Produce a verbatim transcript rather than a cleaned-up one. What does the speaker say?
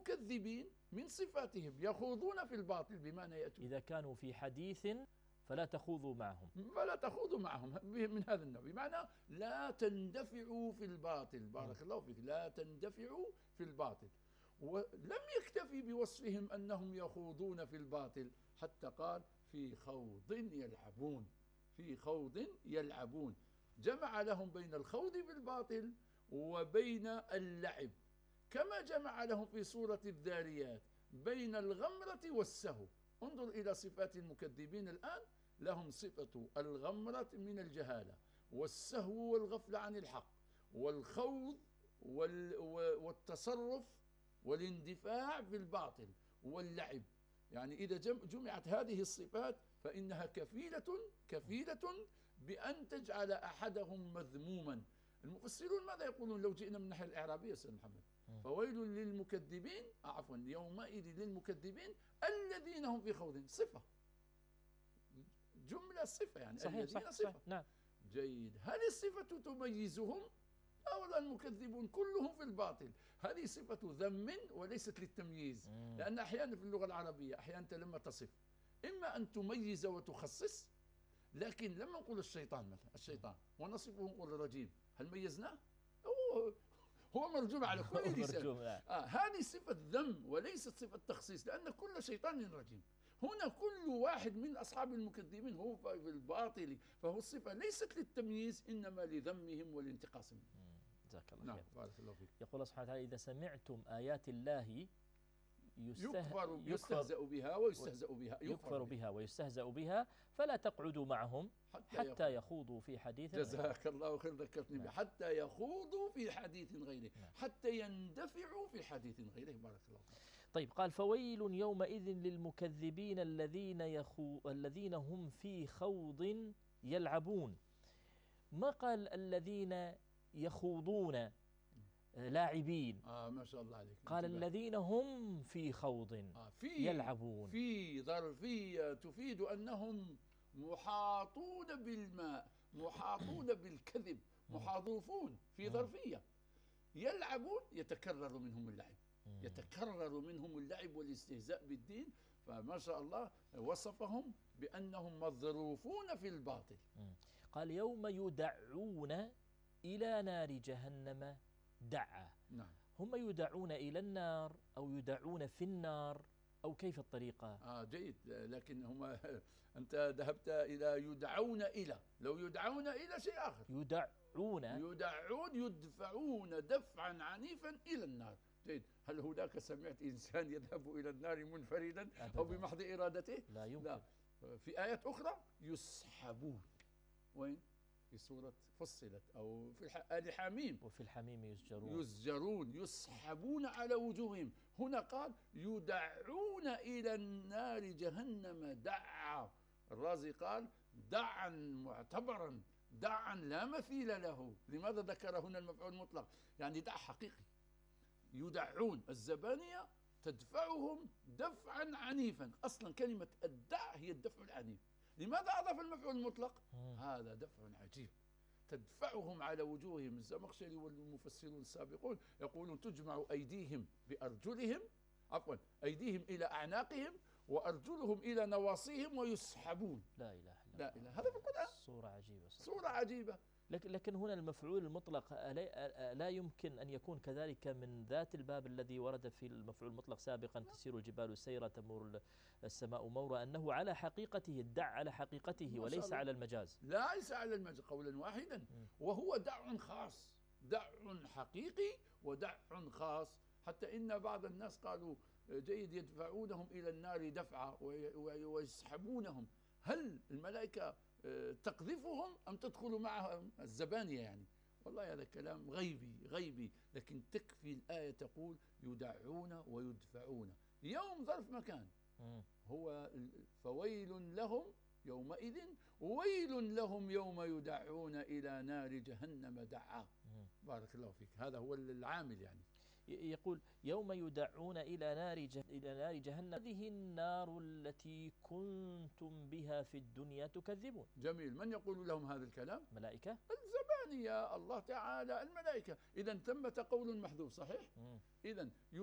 المكذبين من صفاتهم يخوضون في الباطل، بمعنى يأتون إذا كانوا في حديث فلا تخوضوا معهم، فلا تخوضوا معهم من هذا النوع، بمعنى لا تندفعوا في الباطل. بارك الله فيك، لا تندفعوا في الباطل. ولم يكتفي بوصفهم أنهم يخوضون في الباطل، حتى قال في خوض يلعبون، في خوض يلعبون، جمع لهم بين الخوض في الباطل وبين اللعب، كما جمع لهم في سورة الذاريات بين الغمرة والسهو. انظر إلى صفات المكذبين الآن، لهم صفة الغمرة من الجهالة، والسهو والغفلة عن الحق، والخوض والتصرف والاندفاع في الباطل واللعب. يعني إذا جمعت هذه الصفات فإنها كفيلة كفيلة بأن تجعل أحدهم مذموما. المفسرون ماذا يقولون لو جئنا من الناحية الإعرابية سيد محمد؟ فويل للمكذبين، عفوا يومئذ للمكذبين الذين هم في خوض، صفة، جملة صفة، يعني صحيح الذين صح صفة. صح نعم. جيد. هل الصفة تميزهم؟ أولا المكذبون كلهم في الباطل، هذه صفة ذم وليست للتمييز. مم. لأن أحيانا في اللغة العربية أحيانا لما تصف إما أن تميز وتخصص، لكن لما نقول الشيطان مثلا، الشيطان ونصفه نقول رجيم، هل ميزناه؟ هو هو مرجوم على كل لسان. آه هذه صفة ذم وليست صفة تخصيص، لأن كل شيطان رجيم. هنا كل واحد من أصحاب المكذبين هو في الباطل، فهو الصفة ليست للتمييز إنما لذمهم والانتقاص منهم. جزاك الله نعم. خير. بارك الله فيك. يقول الله سبحانه وتعالى إذا سمعتم آيات الله يكفر يستهزأ بها ويستهزأ بها يكفر بها ويستهزأ بها فلا تقعدوا معهم حتى, حتى يخوضوا في حديث غيره. جزاك الله خير، ذكرتني به. حتى يخوضوا في حديث غيره، حتى يندفعوا في حديث غيره. بارك الله فيك. طيب قال فويل يومئذ للمكذبين الذين يخو الذين هم في خوض يلعبون. ما قال الذين يخوضون لاعبين؟ آه ما شاء الله عليك. قال الذين هم في خوض آه في يلعبون، في ظرفية تفيد أنهم محاطون بالماء، محاطون بالكذب، محاطوفون في ظرفية. يلعبون يتكرر منهم اللعب، يتكرر منهم اللعب والاستهزاء بالدين، فما شاء الله وصفهم بأنهم مظروفون في الباطل. قال يوم يدعون إلى نار جهنم دعا. نعم. هم يدعون إلى النار أو يدعون في النار أو كيف الطريقة؟ آه جيد، لكن هم أنت ذهبت إلى يدعون إلى، لو يدعون إلى شيء آخر. يدعون يدعون يدفعون دفعا عنيفا إلى النار. جيد. هل هناك سمعت إنسان يذهب إلى النار منفردا أو بمحض إرادته؟ لا يمكن. لا. في آيات أخرى يسحبون. وين؟ في سورة فصلت أو في آل حميم. وفي الحميم يسجرون. يسجرون يسحبون على وجوههم. هنا قال يدعون إلى النار جهنم دعا. الرازي قال دعا معتبرا، دعا لا مثيل له. لماذا ذكر هنا المفعول المطلق؟ يعني دع حقيقي. يدعون، الزبانية تدفعهم دفعا عنيفا. أصلا كلمة الدع هي الدفع العنيف. لماذا أضاف المفعول المطلق؟ هذا دفع عجيب، تدفعهم على وجوههم. الزمخشري والمفسرون السابقون يقولون تجمع أيديهم بأرجلهم، عفوا أيديهم إلى أعناقهم وأرجلهم إلى نواصيهم ويسحبون. لا إله إلا الله. لا إله. هذا في القرآن. صورة عجيبة. صورة عجيبة. لكن هنا المفعول المطلق لا يمكن أن يكون كذلك من ذات الباب الذي ورد في المفعول المطلق سابقا تسير الجبال سيرا تمر السماء مورا، أنه على حقيقته، الدع على حقيقته وليس على المجاز. ليس على المجاز قولا واحدا، وهو دع خاص، دع حقيقي ودع خاص. حتى إن بعض الناس قالوا جيد يدفعونهم إلى النار دفعة ويسحبونهم. هل الملائكة تقذفهم أم تدخل معهم الزبانية يعني؟ والله هذا كلام غيبي غيبي، لكن تكفي الآية تقول يدعون ويدفعون. يوم ظرف مكان، هو فويل لهم يومئذ ويل لهم يوم يدعون إلى نار جهنم دعا. بارك الله فيك. هذا هو العامل يعني. يقول يوم يدعون إلى نار إلى نار جهنم هذه النار التي كنتم بها في الدنيا تكذبون. جميل. من يقول لهم هذا الكلام؟ ملائكة. الزبانية، الله تعالى، الملائكة. إذا ثمة قول محذوف صحيح؟ إذا